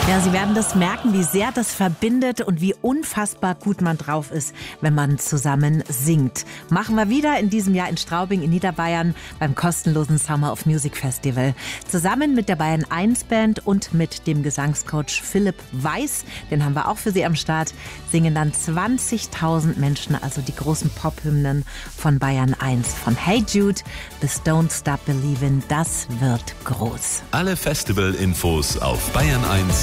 Ja, Sie werden das merken, wie sehr das verbindet und wie unfassbar gut man drauf ist, wenn man zusammen singt. Machen wir wieder in diesem Jahr in Straubing in Niederbayern beim kostenlosen Summer of Music Festival. Zusammen mit der Bayern 1 Band und mit dem Gesangscoach Philipp Weiß, den haben wir auch für Sie am Start, singen dann 20.000 Menschen, also die großen Pop-Hymnen von Bayern 1. Von Hey Jude bis Don't Stop Believin', das wird groß. Alle Festival-Infos auf bayern1